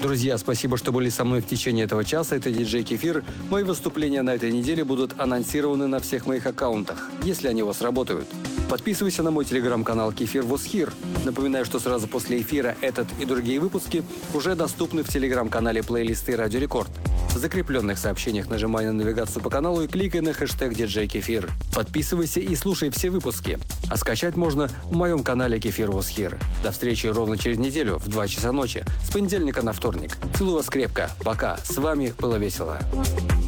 Друзья, спасибо, что были со мной в течение этого часа. Это диджей Кефир. Мои выступления на этой неделе будут анонсированы на всех моих аккаунтах, если они у вас работают. Подписывайся на мой телеграм-канал Кефир Was Here. Напоминаю, что сразу после эфира этот и другие выпуски уже доступны в телеграм-канале плейлисты Радио Рекорд. В закрепленных сообщениях нажимай на навигацию по каналу и кликай на хэштег диджей Кефир. Подписывайся и слушай все выпуски. А скачать можно в моем канале Кефир Was Here. До встречи ровно через неделю в 2 часа ночи, с понедельника на вторник. Целую вас крепко. Пока. С вами было весело.